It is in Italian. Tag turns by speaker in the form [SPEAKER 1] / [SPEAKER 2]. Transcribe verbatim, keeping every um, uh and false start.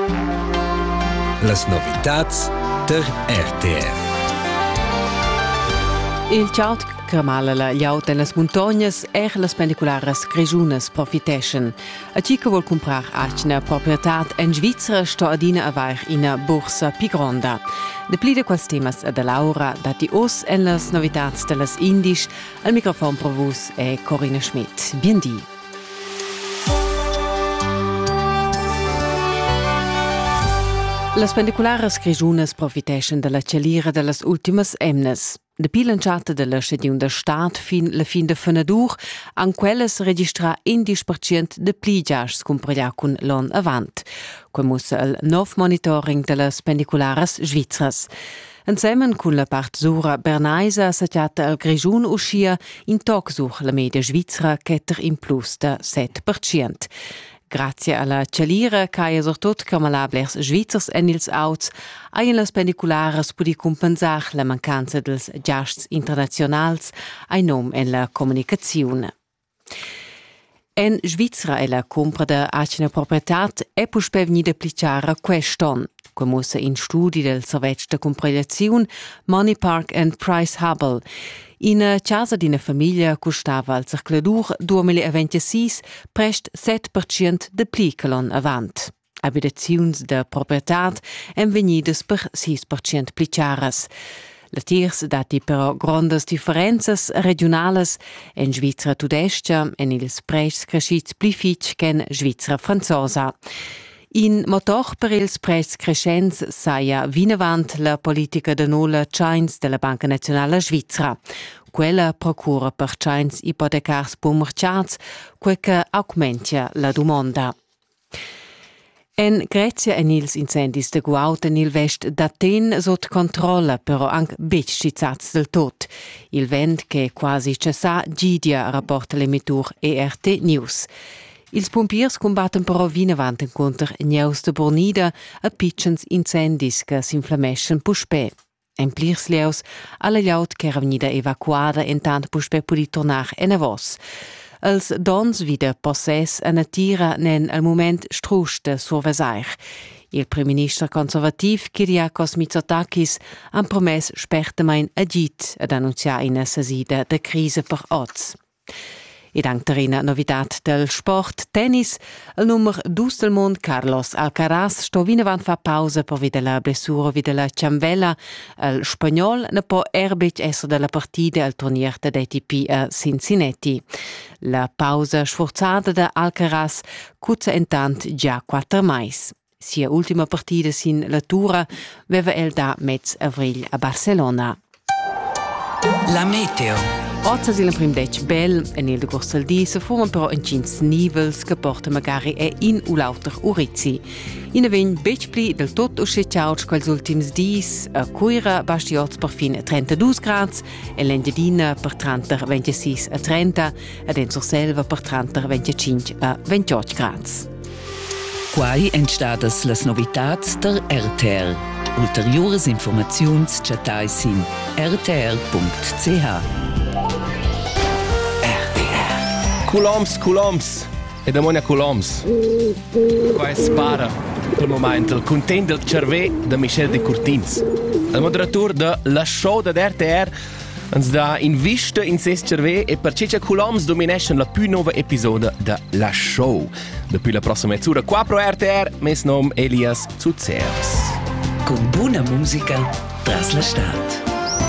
[SPEAKER 1] Las novitats der R T R.
[SPEAKER 2] Il ciaut cremala la gliaut en las montognas er las pendicularas grigiunas profiteschen. A chi che vuol comprar alcina proprietat en Svizzera sto adina avair ina borsa pi gronda. De pli de quals temas de Laura dati os en las novitats de las Indisch, al microfon pro vus è Corinna Schmidt. Biendi. Las pendicularas grigiunas profiteschen de la celira de las ultimas emnes. De pilanciata de la schediun de stat fin la fin de fenadur, an quelles registra indisch percent de pli giasts comparà cun l'on avant. Qua mussa il nov monitoring de las pendicularas svizras. Insieme con la part sura bernaisa s'acciata il grigiun uscia in toc sur la media svizzera chetter in plus de set percent. Grazie alla celira caia sortot camalablers svizzers en ils auts haien las pendicularas pudi compensar la mancanza dels giasts internazionals ai nom en la comunicazione. En Svizzera e la compra de acina proprietat è puspe venida plicara queston, come in studi del Servetsch de Comprellazione Money Park and Price Hubble. In casa d'ina famiglia costava al circladur duemilaventisei prest set percent de pli che l'on avant. Abitaziuns de proprietat en venidas per sei percent pli chiaras. La tiers dati però grandes differenzas regionales en Svizzera tudestia en ils preis crescits pli fitg qu'en Svizzera franzosa. In motor per ils preis crescents saia vinavant la politica de nulla chains della Banca Nazionale Svizzera. Quella procura per chains ipotecars bumerciats, quel che augmentia la domanda. En Grecia en ils incendis de Guaut en il vest d'Aten sot controlla, però anche bec scizzats del tot. Il vent che quasi cessa gidia rapporta l'emitur E R T News. Ils pompiers combatten però vinavant inconter gneus de Bornida a pitchens incendis che s'inflameschen puspè. En plirs leus alla gliaut che era venida evacuada intant puspè pudi tornar en avos. Els dons vida possess a natira nen al moment strusch de survesair. Il Prime Minister conservativ Kyriakos Mitsotakis han promess spertamain agit ad annunciar ina sasida de crise per oz. Ed antarina novitat del sport tennis, il nummer dus del mond Carlos Alcaraz sto vinavant fa pausa per vide la blessura vide la ciambella. Il spagnol ne può erbic esser della partita al turnier de A T P a Cincinnati. La pausa sforzata da Alcaraz cuzza intant già quattro mais. Sia ultima partita sin la tura veva el da mezz avril a Barcelona.
[SPEAKER 3] La meteo.
[SPEAKER 2] Oggi è il primo dec bel e nel corso del dì si formano però in cins nivels che portano magari e in u lauter urizzi. In a vegn bec pli del tot uscetjauts quels ultims dis, a cuira bastiots per fin trentadue gradi e l'engiadina per trenta ventisei a trenta ed en surselva per trenta venticinque a ventotto gradi.
[SPEAKER 3] Quai entstadas las novitats der R T R. Ulteriores informaziuns chatais in r t r punct c h.
[SPEAKER 4] Culoms, culoms, e damonia culoms. Qua è spara, per il momento, il content del cervé de Michel de Courtins. Il moderator de La Show de R T R ens dà in vista in ses cervé e per cece culoms dominescen la più nova episode de La Show. Depuis la prossima mezz'ora, qua pro R T R, mes nom Elias Zuzers.
[SPEAKER 3] Con buona musica tras la stat.